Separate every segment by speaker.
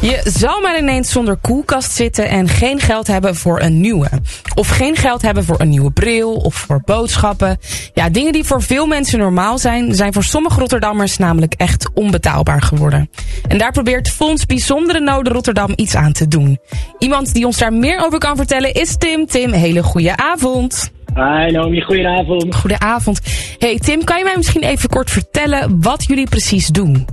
Speaker 1: Je zal maar ineens zonder koelkast zitten en geen geld hebben voor een nieuwe. Of geen geld hebben voor een nieuwe bril of voor boodschappen. Ja, dingen die voor veel mensen normaal zijn voor sommige Rotterdammers namelijk echt onbetaalbaar geworden. En daar probeert Fonds Bijzondere Noden Rotterdam iets aan te doen. Iemand die ons daar meer over kan vertellen is Tim. Tim, hele goede avond.
Speaker 2: Hi Naomi, goedenavond.
Speaker 1: Goedenavond. Hey Tim, kan je mij misschien even kort vertellen wat jullie precies doen?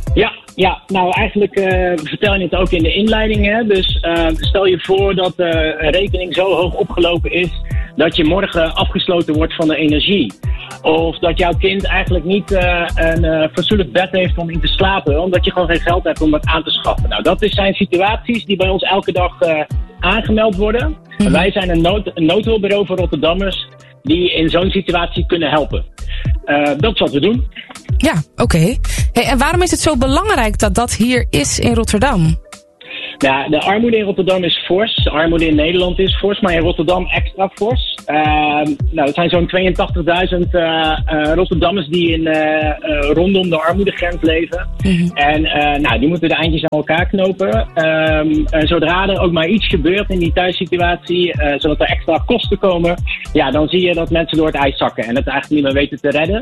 Speaker 2: Ja, nou eigenlijk vertel je het ook in de inleiding. Hè? Dus stel je voor dat de rekening zo hoog opgelopen is dat je morgen afgesloten wordt van de energie. Of dat jouw kind eigenlijk niet een fatsoenlijk bed heeft om in te slapen, omdat je gewoon geen geld hebt om dat aan te schaffen. Nou, dat zijn situaties die bij ons elke dag aangemeld worden. En wij zijn een noodhulpbureau voor Rotterdammers die in zo'n situatie kunnen helpen. Dat is wat we doen.
Speaker 1: Ja, oké. Hey, en waarom is het zo belangrijk dat dat hier is in Rotterdam?
Speaker 2: Nou, de armoede in Rotterdam is fors. De armoede in Nederland is fors, maar in Rotterdam extra fors. Er zijn zo'n 82.000 Rotterdammers die rondom de armoedegrens leven. Mm-hmm. En die moeten de eindjes aan elkaar knopen. Zodra er ook maar iets gebeurt in die thuissituatie, zodat er extra kosten komen, ja, dan zie je dat mensen door het ijs zakken en het eigenlijk niet meer weten te redden.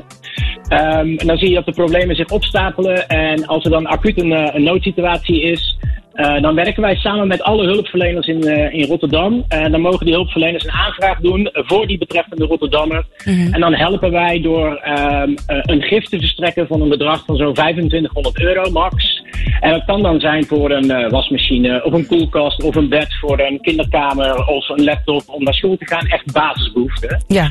Speaker 2: En dan zie je dat de problemen zich opstapelen en als er dan acuut een noodsituatie is, dan werken wij samen met alle hulpverleners in Rotterdam. Dan mogen die hulpverleners een aanvraag doen voor die betreffende Rotterdammer. Mm-hmm. En dan helpen wij door een gift te verstrekken van een bedrag van zo'n €2500 max. En dat kan dan zijn voor een wasmachine of een koelkast of een bed voor een kinderkamer of een laptop om naar school te gaan. Echt basisbehoeften. Ja.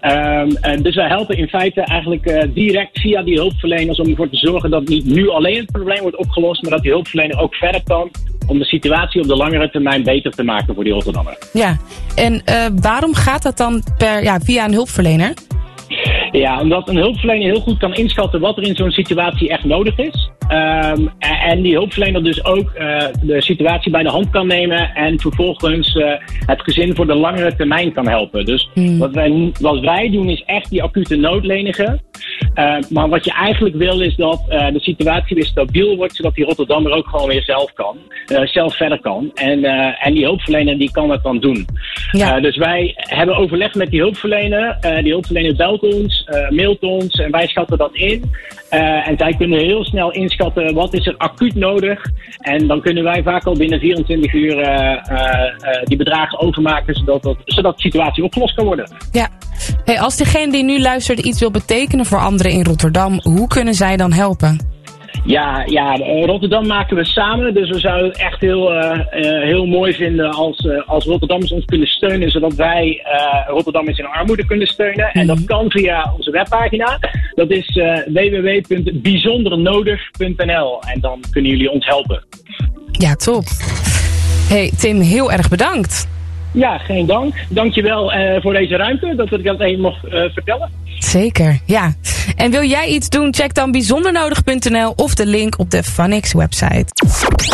Speaker 2: Dus wij helpen in feite eigenlijk direct via die hulpverleners om ervoor te zorgen dat niet nu alleen het probleem wordt opgelost, maar dat die hulpverlener ook verder kan om de situatie op de langere termijn beter te maken voor die Rotterdammer. Ja, en waarom gaat dat dan via een hulpverlener? Ja, omdat een hulpverlener heel goed kan inschatten wat er in zo'n situatie echt nodig is. En die hulpverlener dus ook de situatie bij de hand kan nemen en vervolgens het gezin voor de langere termijn kan helpen. Dus wat wij doen is echt die acute nood lenigen. Maar wat je eigenlijk wil is dat de situatie weer stabiel wordt, zodat die Rotterdammer ook gewoon weer zelf verder kan. En die hulpverlener die kan dat dan doen. Ja. Dus wij hebben overleg met die hulpverlener. Die hulpverlener belt ons, mailt ons en wij schatten dat in. En zij kunnen heel snel inschatten wat is er acuut nodig. En dan kunnen wij vaak al binnen 24 uur die bedragen overmaken, zodat de situatie opgelost kan worden. Ja. Hey, als degene die nu luistert iets wil betekenen voor anderen in Rotterdam, hoe kunnen zij dan helpen? Ja, Rotterdam maken we samen. Dus we zouden het echt heel mooi vinden als Rotterdammers ons kunnen steunen, zodat wij Rotterdammers in armoede kunnen steunen. Mm-hmm. En dat kan via onze webpagina. Dat is www.bijzonderenodig.nl. En dan kunnen jullie ons helpen. Ja, top. Hey Tim, heel erg bedankt. Ja, geen dank. Dankjewel voor deze ruimte, dat ik dat even mocht vertellen. Zeker, ja. En wil jij iets doen, check dan bijzondernodig.nl of de link op de Funix website.